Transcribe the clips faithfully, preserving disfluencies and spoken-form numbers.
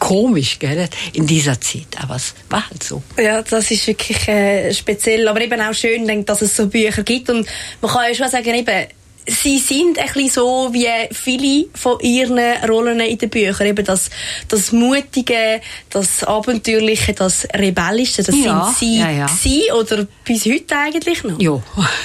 komisch, gell, in dieser Zeit. Aber es war halt so. Ja, das ist wirklich äh, speziell, aber eben auch schön, dass es so Bücher gibt. Und man kann ja schon sagen, eben, sie sind ein bisschen so wie viele von ihren Rollen in den Büchern. Eben das, das Mutige, das Abenteuerliche, das Rebellische, das ja, sind sie ja, ja. gewesen, oder bis heute eigentlich noch? Jo.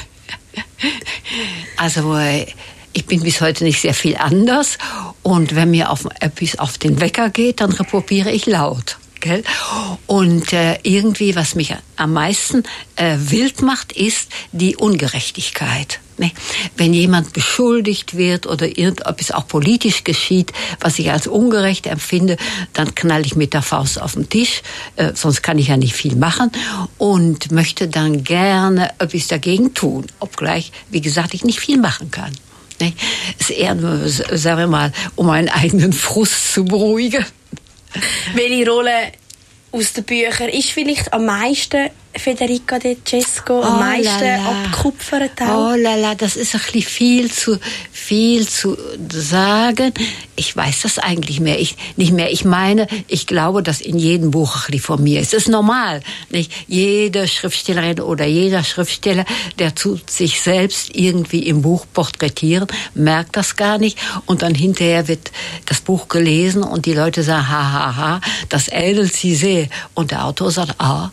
Also, ich bin bis heute nicht sehr viel anders. Und wenn mir auf etwas auf den Wecker geht, dann probiere ich laut. Gell? Und äh, irgendwie, was mich am meisten äh, wild macht, ist die Ungerechtigkeit. Ne? Wenn jemand beschuldigt wird oder irgendetwas auch politisch geschieht, was ich als ungerecht empfinde, dann knall ich mit der Faust auf den Tisch, äh, sonst kann ich ja nicht viel machen und möchte dann gerne etwas dagegen tun, obgleich, wie gesagt, ich nicht viel machen kann. Ne? Es ist eher nur, sagen wir mal, um meinen eigenen Frust zu beruhigen. Welche Rolle aus den Büchern ist vielleicht am meisten Federica De Cesco, am oh meisten lala. abgekupfert? Oh lala, das ist ein bisschen viel zu, viel zu sagen. Ich weiß das eigentlich mehr. Ich, nicht mehr. Ich meine, ich glaube, dass in jedem Buch ein bisschen von mir ist. Es ist normal, nicht? Jede Schriftstellerin oder jeder Schriftsteller, der tut sich selbst irgendwie im Buch porträtieren, merkt das gar nicht. Und dann hinterher wird das Buch gelesen und die Leute sagen, ha, ha, ha, das ähnelt sie sehr. Und der Autor sagt, ah.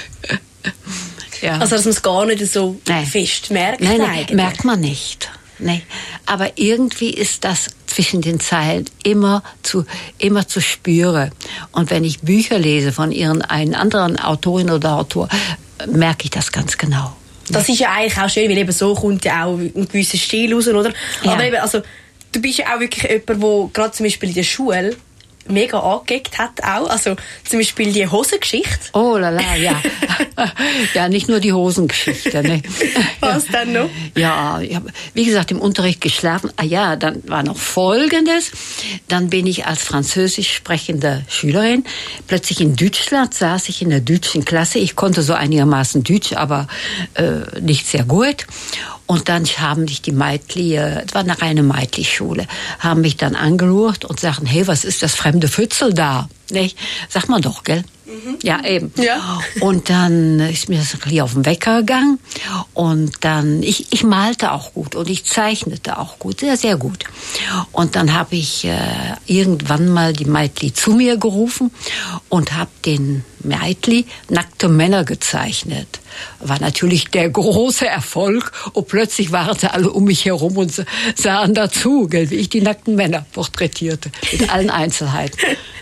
Ja. Also, dass man es gar nicht so nein. fest merkt? Nein, nein, merkt man nicht. Nee. Aber irgendwie ist das zwischen den Zeilen immer zu, immer zu spüren. Und wenn ich Bücher lese von ihren einen anderen Autorin oder Autor, merke ich das ganz genau. Das ist ja eigentlich auch schön, weil eben so kommt ja auch ein gewisser Stil raus, oder? Ja. Aber eben, also, du bist ja auch wirklich jemand, der gerade zum Beispiel in der Schule mega angeguckt hat auch. Also zum Beispiel die Hosengeschichte. Oh lala, ja. Ja, nicht nur die Hosengeschichte. Ne? Was denn noch? Ja, ich habe, wie gesagt, im Unterricht geschlafen. Ah ja, dann war noch Folgendes. Dann bin ich als französisch sprechende Schülerin plötzlich in Deutschland, saß ich in der deutschen Klasse. Ich konnte so einigermaßen Deutsch, aber äh, nicht sehr gut. Und dann haben mich die Meitli, es war eine reine Meitli-Schule, haben mich dann angelurrt und sagten, hey, was ist das fremde Fützel da? Nicht? Sagt man doch, gell? Mhm. Ja, eben. Ja. Und dann ist mir das ein bisschen auf den Wecker gegangen. Und dann, ich, ich malte auch gut und ich zeichnete auch gut, sehr, sehr gut. Und dann habe ich äh, irgendwann mal die Meitli zu mir gerufen und habe den Meitli nackte Männer gezeichnet. War natürlich der große Erfolg und plötzlich waren sie alle um mich herum und sahen dazu, gell, wie ich die nackten Männer porträtierte, mit allen Einzelheiten.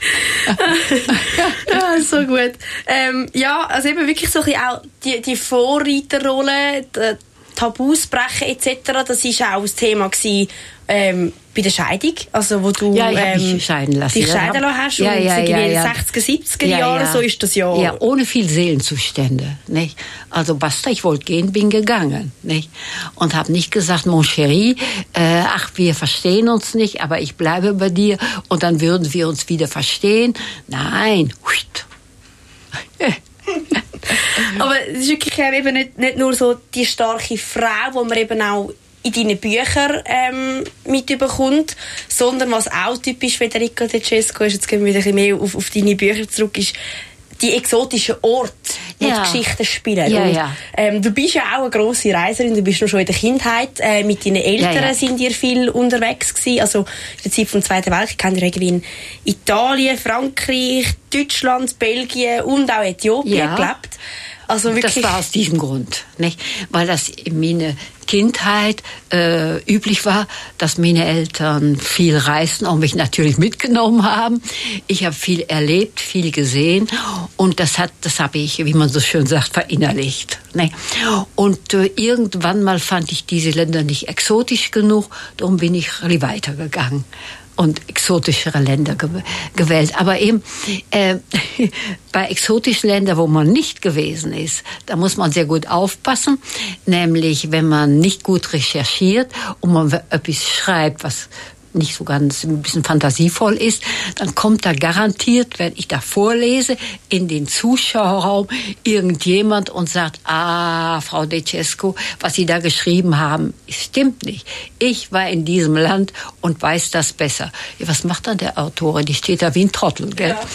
Ja, so gut. Ähm, ja, also eben wirklich so ein bisschen auch die, die Vorreiterrolle, die Tabus brechen et cetera. Das war auch das Thema gewesen, ähm, bei der Scheidung, also wo du ja, ich hab ähm, mich scheiden lassen. dich scheiden lassen hast ja, und ja, in ja, den ja. sechziger, siebziger ja, Jahren, ja. so ist das ja. Ja, ohne viel Seelenzustände, nicht? Also basta, ich wollte gehen, bin gegangen, nicht? Und habe nicht gesagt, mon chéri, äh, ach, wir verstehen uns nicht, aber ich bleibe bei dir und dann würden wir uns wieder verstehen. Nein, aber es ist wirklich eben nicht, nicht nur so die starke Frau, die man eben auch in deinen Büchern ähm, mitbekommt, sondern was auch typisch Federica De Cesco ist, jetzt gehen wir wieder ein bisschen mehr auf, auf deine Bücher zurück, ist die exotischen Orte, wo ja. die Geschichten spielen. Ja, und, ja. Ähm, du bist ja auch eine grosse Reiserin, du bist noch schon in der Kindheit, äh, mit deinen Eltern ja, ja. sind ihr viel unterwegs gewesen, also in der Zeit vom Zweiten Weltkrieg habt ihr irgendwie in Italien, Frankreich, Deutschland, Belgien und auch Äthiopien ja. gelebt. Also wirklich. Das war aus diesem Grund, nicht? Weil das in meiner Kindheit äh, üblich war, dass meine Eltern viel reisten und mich natürlich mitgenommen haben. Ich habe viel erlebt, viel gesehen und das hat, das habe ich, wie man so schön sagt, verinnerlicht. Ne? Und äh, irgendwann mal fand ich diese Länder nicht exotisch genug, darum bin ich weitergegangen und exotischere Länder ge- gewählt. Aber eben äh, bei exotischen Ländern, wo man nicht gewesen ist, da muss man sehr gut aufpassen. Nämlich, wenn man nicht gut recherchiert und man etwas schreibt, was nicht so ganz ein bisschen fantasievoll ist, dann kommt da garantiert, wenn ich da vorlese, in den Zuschauerraum irgendjemand und sagt, ah, Frau De Cesco, was Sie da geschrieben haben, stimmt nicht. Ich war in diesem Land und weiß das besser. Ja, was macht dann der Autorin? Die steht da wie ein Trottel, gell? Ja.